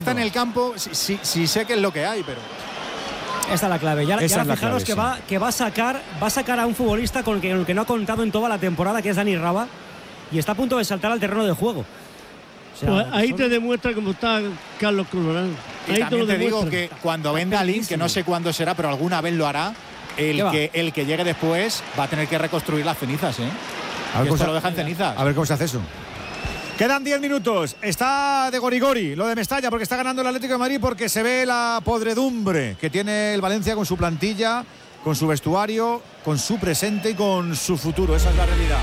Está en el campo, sí sé que es lo que hay, pero... Esta es la clave. Ya fijaros clave, que va a sacar a un futbolista con el que no ha contado en toda la temporada, que es Dani Raba, y está a punto de saltar al terreno de juego. O sea, pues ahí te demuestra cómo está Carlos Corberán. Y también te digo que cuando venga Lin, que no sé cuándo será, pero alguna vez lo hará, el que llegue después va a tener que reconstruir las cenizas, ¿eh? A ver cómo se lo deja en cenizas. A ver cómo se hace eso. Quedan 10 minutos. Está de gorigori lo de Mestalla, porque está ganando el Atlético de Madrid, porque se ve la podredumbre que tiene el Valencia con su plantilla, con su vestuario, con su presente y con su futuro. Esa es la realidad.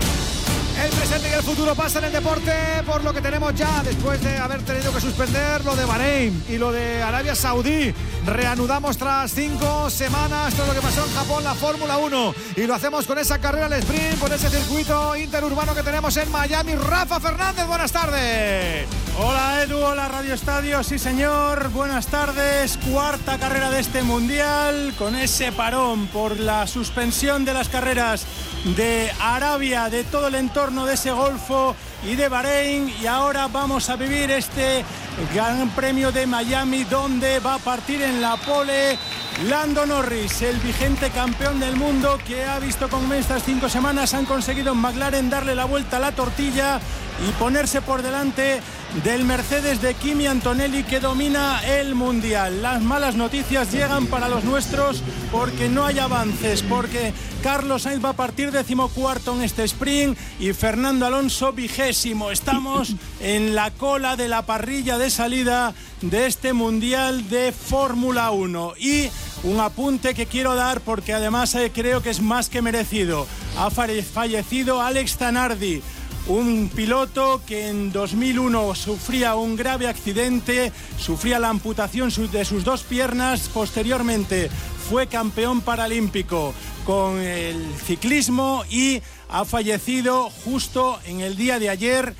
El presente y el futuro pasan en el deporte por lo que tenemos ya, después de haber tenido que suspender lo de Bahrein y lo de Arabia Saudí. Reanudamos tras 5 semanas todo lo que pasó en Japón, la Fórmula 1. Y lo hacemos con esa carrera al sprint, por ese circuito interurbano que tenemos en Miami. Rafa Fernández, buenas tardes. Hola Edu, hola Radio Estadio, sí señor, buenas tardes. Cuarta carrera de este Mundial, con ese parón por la suspensión de las carreras de Arabia, de todo el entorno de ese Golfo y de Bahrein, y ahora vamos a vivir este Gran Premio de Miami, donde va a partir en la pole Lando Norris, el vigente campeón del mundo, que ha visto cómo en estas 5 semanas han conseguido en McLaren darle la vuelta a la tortilla y ponerse por delante del Mercedes de Kimi Antonelli, que domina el Mundial. Las malas noticias llegan para los nuestros, porque no hay avances, porque Carlos Sainz va a partir 14º en este sprint y Fernando Alonso 20º. Estamos en la cola de la parrilla de salida de este Mundial de Fórmula 1. Y un apunte que quiero dar, porque además creo que es más que merecido. Ha fallecido Alex Zanardi, un piloto que en 2001 sufría un grave accidente, sufría la amputación de sus 2 piernas. Posteriormente fue campeón paralímpico con el ciclismo y ha fallecido justo en el día de ayer,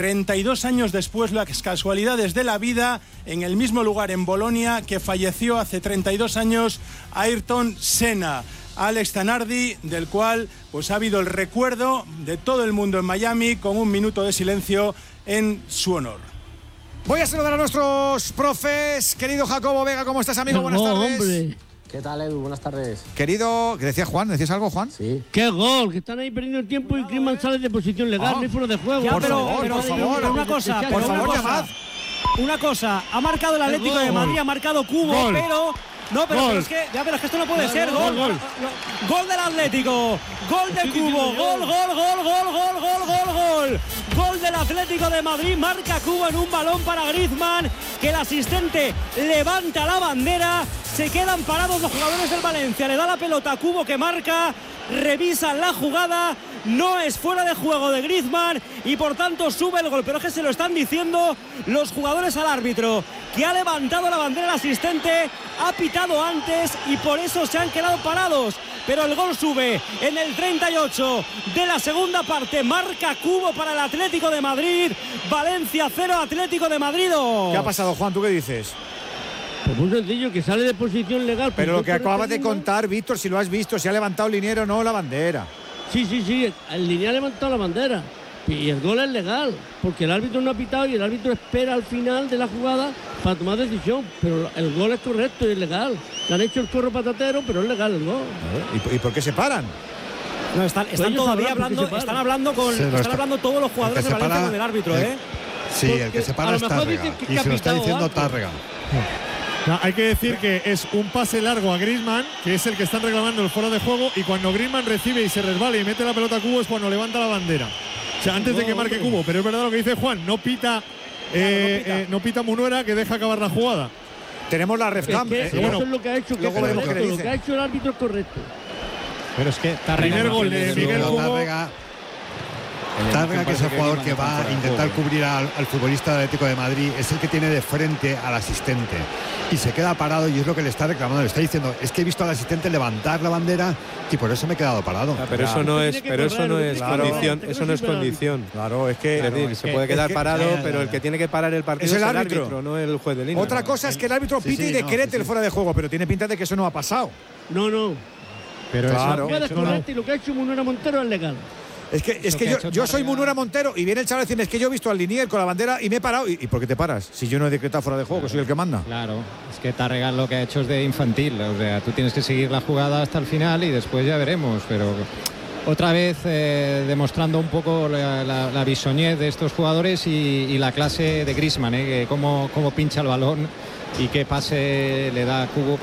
32 años después, las casualidades de la vida, en el mismo lugar en Bolonia que falleció hace 32 años Ayrton Senna. Alex Zanardi, del cual pues ha habido el recuerdo de todo el mundo en Miami, con un minuto de silencio en su honor. Voy a saludar a nuestros profes. Querido Jacobo Vega, ¿cómo estás, amigo? Buenas tardes. Hombre. ¿Qué tal, Edu? Buenas tardes. Querido, ¿qué decía Juan? ¿Decías algo, Juan? Sí. ¡Qué gol! Que están ahí perdiendo el tiempo y Griezmann sale de posición legal, no hay fuera de juego. Ya, por favor, una cosa, por favor, llamad. Una cosa, ha marcado el Atlético de Madrid, ha marcado Cubo, Gol. pero es que esto no puede ser. Gol del Atlético, gol de Cubo, gol del Atlético de Madrid. Marca Cubo en un balón para Griezmann, que el asistente levanta la bandera. Se quedan parados los jugadores del Valencia, le da la pelota a Cubo, que marca, revisan la jugada, no es fuera de juego de Griezmann y por tanto sube el gol. Pero es que se lo están diciendo los jugadores al árbitro, que ha levantado la bandera el asistente, ha pitado antes y por eso se han quedado parados. Pero el gol sube en el 38 de la segunda parte. Marca Cubo para el Atlético de Madrid. Valencia 0, Atlético de Madrid 2. ¿Qué ha pasado, Juan? ¿Tú qué dices? Pues muy sencillo, que sale de posición legal. Pero lo que acabas de contar, Víctor, si lo has visto, si ha levantado el liniero o no la bandera. Sí, el línea ha levantado la bandera y el gol es legal, porque el árbitro no ha pitado y el árbitro espera al final de la jugada para tomar decisión, pero el gol es correcto y es legal. Le han hecho el corro patatero, pero es legal el gol. ¿Y por qué se paran? No, están todavía hablando, están hablando todos los jugadores de Valencia con el árbitro, ¿eh? Sí, porque el que se para es Tárrega, y se lo está diciendo Tárrega. No, hay que decir que es un pase largo a Griezmann, que es el que están reclamando el fuera de juego, y cuando Griezmann recibe y se resbala y mete la pelota a Cubo es cuando levanta la bandera. O sea, antes de que marque Cubo. Pero es verdad lo que dice Juan, no pita Munuera, que deja acabar la jugada. Tenemos la refcam. Eso es lo que ha hecho, lo que ha hecho el árbitro es correcto. Pero es que primer gol de Miguel Cubo. Tárrega, que es el jugador que va a intentar cubrir al futbolista del Atlético de Madrid, es el que tiene de frente al asistente y se queda parado, y es lo que le está reclamando. Le está diciendo, es que he visto al asistente levantar la bandera y por eso me he quedado parado. Pero eso no es condición, eso no es condición. Claro, es que se puede quedar parado, pero el que tiene que parar el partido es el árbitro, no el juez de línea. Otra cosa es que el árbitro pite y decrete el fuera de juego, pero tiene pinta de que eso no ha pasado. No. Pero claro, es correcto, y lo que ha hecho Munuera Montero es legal. Es que yo soy Munura Montero y viene el chaval a decirme, es que yo he visto al Linier con la bandera y me he parado. ¿Y por qué te paras? Si yo no he decretado fuera de juego, que soy el que manda. Claro, es que Tárrega lo que ha hecho es de infantil. O sea, tú tienes que seguir la jugada hasta el final y después ya veremos. Pero otra vez demostrando un poco la bisoñez de estos jugadores y la clase de Griezmann, que cómo pincha el balón y qué pase le da a Kubo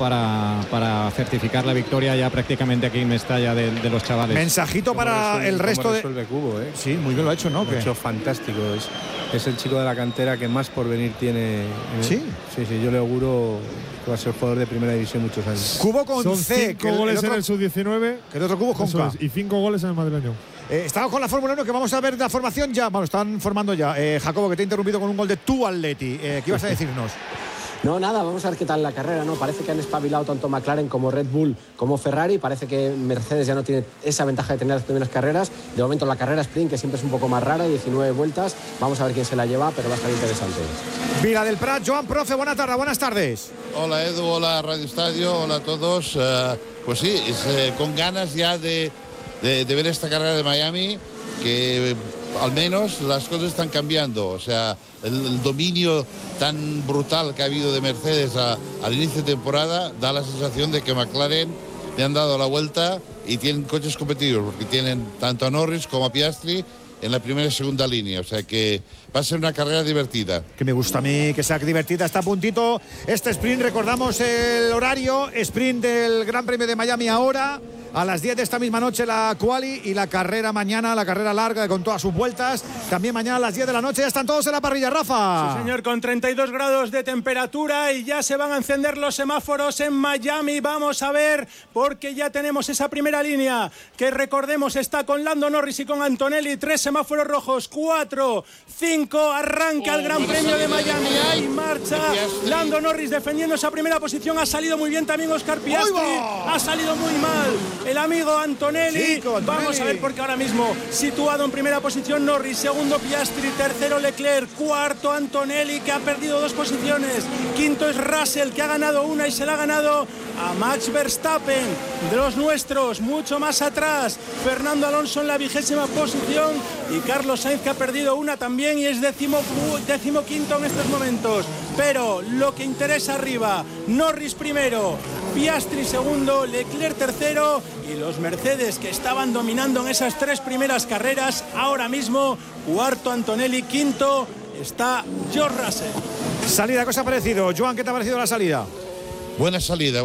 para certificar la victoria ya prácticamente aquí en Mestalla de los chavales. Mensajito para el resto de... Kubo, Sí, muy bien lo ha hecho, ¿no? Lo ha hecho fantástico. Es el chico de la cantera que más por venir tiene. ¿Sí? Sí, yo le auguro que va a ser jugador de primera división muchos años. Kubo con Son C. 5 goles en el sub-19. Que el otro Kubo con K. Y 5 goles en el madrileño. Estamos con la Fórmula 1, que vamos a ver la formación ya. Bueno, están formando ya. Jacobo, que te he interrumpido con un gol de tu Atleti. ¿Qué ibas a decirnos? No, nada, vamos a ver qué tal la carrera, ¿no? Parece que han espabilado tanto McLaren como Red Bull como Ferrari. Parece que Mercedes ya no tiene esa ventaja de tener las primeras carreras. De momento la carrera sprint, que siempre es un poco más rara, 19 vueltas. Vamos a ver quién se la lleva, pero va a estar interesante. Vila del Prat, Joan Profe, buenas tardes. Hola Edu, hola Radio Estadio, hola a todos. Pues sí, con ganas ya de ver esta carrera de Miami, que al menos las cosas están cambiando. O sea, el dominio tan brutal que ha habido de Mercedes al inicio de temporada da la sensación de que McLaren le han dado la vuelta y tienen coches competitivos, porque tienen tanto a Norris como a Piastri en la primera y segunda línea. O sea que va a ser una carrera divertida. Que me gusta a mí que sea divertida. Está a puntito este sprint. Recordamos el horario. Sprint del Gran Premio de Miami ahora. A las 10 de esta misma noche la quali y la carrera mañana, la carrera larga con todas sus vueltas. También mañana a las 10 de la noche. Ya están todos en la parrilla, Rafa. Sí, señor, con 32 grados de temperatura y ya se van a encender los semáforos en Miami. Vamos a ver, porque ya tenemos esa primera línea que, recordemos, está con Lando Norris y con Antonelli. 3 semáforos rojos, 4, 5. Arranca el Gran Premio de Miami. Ahí marcha Lando Norris defendiendo esa primera posición. Ha salido muy bien también Oscar Piastri. Ha salido muy mal el amigo Antonelli. Vamos a ver, porque ahora mismo situado en primera posición Norris, segundo Piastri, tercero Leclerc, cuarto Antonelli, que ha perdido 2 posiciones, quinto es Russell, que ha ganado una y se la ha ganado a Max Verstappen, de los nuestros. Mucho más atrás Fernando Alonso en la 20ª posición y Carlos Sainz, que ha perdido una también y es decimoquinto en estos momentos. Pero lo que interesa arriba, Norris primero, Piastri segundo, Leclerc tercero y los Mercedes, que estaban dominando en esas 3 primeras carreras, ahora mismo cuarto Antonelli, quinto está George Russell. Salida, ¿qué os ha parecido? Joan, ¿qué te ha parecido la salida? Buena salida,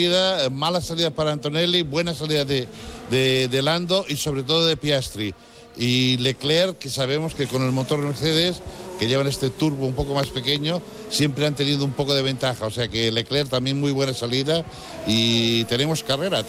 mala salida para Antonelli, buena salida de Lando y sobre todo de Piastri. Y Leclerc, que sabemos que con el motor Mercedes, que llevan este turbo un poco más pequeño, siempre han tenido un poco de ventaja. O sea que Leclerc también muy buena salida y tenemos carrera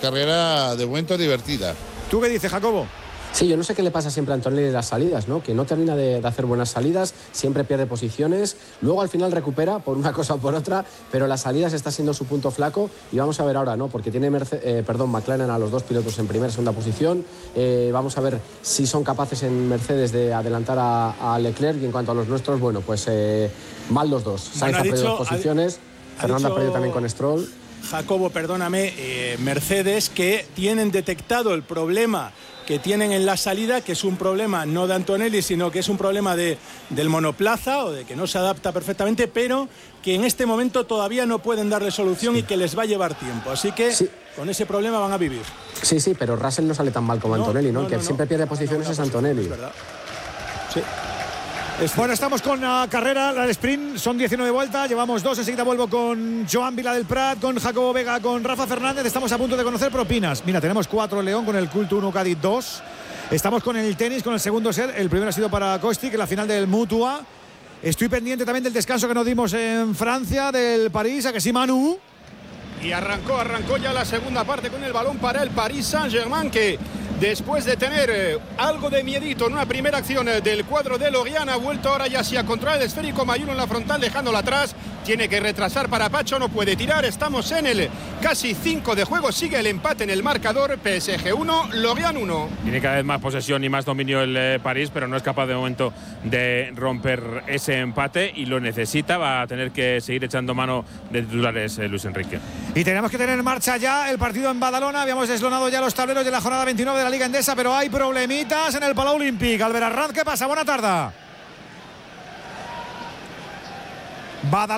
de momento divertida. ¿Tú qué dices, Jacobo? Sí, yo no sé qué le pasa siempre a Antonelli de las salidas, ¿no? Que no termina de hacer buenas salidas, siempre pierde posiciones, luego al final recupera por una cosa o por otra, pero las salidas está siendo su punto flaco y vamos a ver ahora, ¿no? Porque tiene McLaren a los 2 pilotos en primera y segunda posición. Vamos a ver si son capaces en Mercedes de adelantar a Leclerc, y en cuanto a los nuestros, bueno, pues mal los dos. Sainz ha perdido 2 posiciones, Fernando ha perdido también con Stroll. Jacobo, perdóname, Mercedes, que tienen detectado el problema que tienen en la salida, que es un problema no de Antonelli, sino que es un problema del monoplaza, o de que no se adapta perfectamente, pero que en este momento todavía no pueden darle solución y que les va a llevar tiempo. Así que con ese problema van a vivir. Sí, pero Russell no sale tan mal como Antonelli, ¿no? El que siempre pierde posiciones es Antonelli. Es verdad. Sí. Bueno, estamos con la carrera, la sprint, son 19 vueltas, llevamos 2, enseguida vuelvo con Joan Vila del Prat, con Jacobo Vega, con Rafa Fernández, estamos a punto de conocer propinas. Mira, tenemos 4 León con el Culto 1 Cádiz 2, estamos con el tenis, con el segundo set, el primero ha sido para Kostic, en la final del Mutua. Estoy pendiente también del descanso que nos dimos en Francia, del París, ¿a que sí, Manu? Y arrancó ya la segunda parte con el balón para el Paris Saint-Germain, que después de tener algo de miedito en una primera acción del cuadro de Lorient, ha vuelto ahora ya hacia controlar el esférico Mayuno en la frontal, dejándola atrás. tiene que retrasar para Pacho, no puede tirar. Estamos en el casi 5 de juego, sigue el empate en el marcador. PSG 1, Lorient 1. Tiene cada vez más posesión y más dominio el París, pero no es capaz de momento de romper ese empate y lo necesita. Va a tener que seguir echando mano de titulares Luis Enrique. Y tenemos que tener en marcha ya el partido en Badalona. Habíamos deslonado ya los tableros de la jornada 29 de la Liga Endesa, pero hay problemitas en el Palau Olímpic. Albert Arranz, ¿qué pasa? Buena tarde. Badalona.